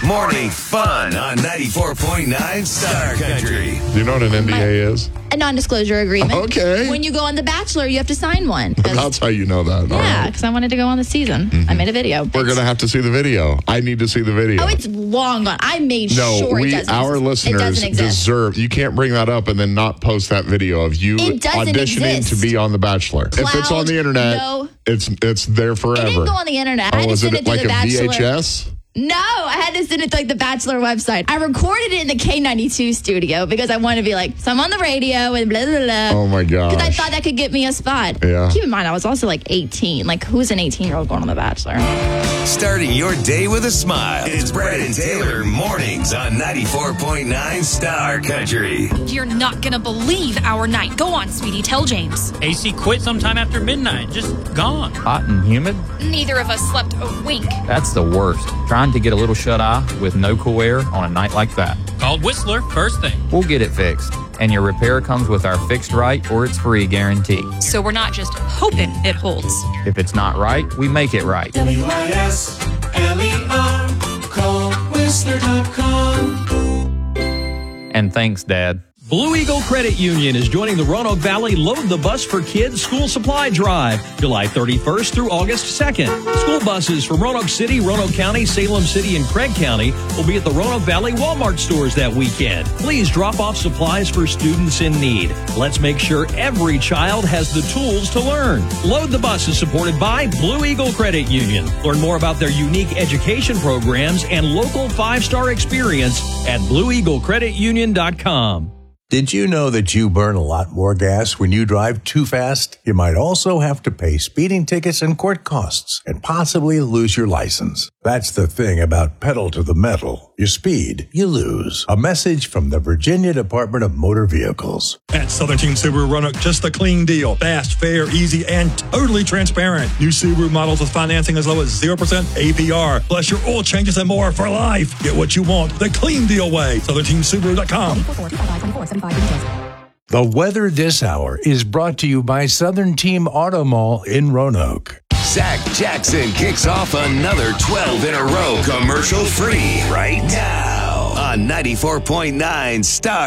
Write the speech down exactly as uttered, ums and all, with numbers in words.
Morning fun on ninety-four point nine Star Country. Do you know what an N D A is? A non-disclosure agreement. Okay. When you go on The Bachelor, you have to sign one. 'Cause- That's how you know that. All yeah, right. because I wanted to go on the season. I made a video. We're going to have to see the video. I need to see the video. Oh, it's long gone. I made no, sure we, it doesn't our exist. listeners it doesn't exist. deserve. You can't bring that up and then not post that video of you It doesn't auditioning exist. to be on The Bachelor. if it's on Cloud, the internet, no. it's it's there forever. It didn't go on the internet. I Oh, had to was send it it to like The a Bachelor. V H S? No, I had to send it to like the Bachelor website. I recorded it in the K ninety-two studio because I wanted to be like, so I'm on the radio and blah, blah, blah. Oh, my gosh. Because I thought that could get me a spot. Yeah. Keep in mind, I was also like eighteen. Like, who's an eighteen-year-old going on The Bachelor? Starting your day with a smile. It's Brad and Taylor mornings on ninety-four point nine Star Country. You're not gonna believe our night. Go on, sweetie, tell James. A C quit sometime after midnight. Just gone. Hot and humid? Neither of us slept a wink. That's the worst. Trying to get a little shut-eye with no cool air on a night like that. Called Whistler first thing. We'll get it fixed. And your repair comes with our fixed right or it's free guarantee. So we're not just hoping it holds. If it's not right, we make it right. W I S L E R, call Whistler dot com. And thanks, Dad. Blue Eagle Credit Union is joining the Roanoke Valley Load the Bus for Kids School Supply Drive, July thirty-first through August second. School buses from Roanoke City, Roanoke County, Salem City, and Craig County will be at the Roanoke Valley Walmart stores that weekend. Please drop off supplies for students in need. Let's make sure every child has the tools to learn. Load the Bus is supported by Blue Eagle Credit Union. Learn more about their unique education programs and local five-star experience at blue eagle credit union dot com. Did you know that you burn a lot more gas when you drive too fast? You might also have to pay speeding tickets and court costs and possibly lose your license. That's the thing about pedal to the metal. You speed, you lose. A message from the Virginia Department of Motor Vehicles. At Southern Team Subaru Roanoke, just the clean deal. Fast, fair, easy, and totally transparent. New Subaru models with financing as low as zero percent A P R. Plus your oil changes and more for life. Get what you want the clean deal way. Southern Team Subaru dot com. The weather this hour is brought to you by Southern Team Auto Mall in Roanoke. Zach Jackson kicks off another twelve in a row commercial free right now on ninety-four point nine Star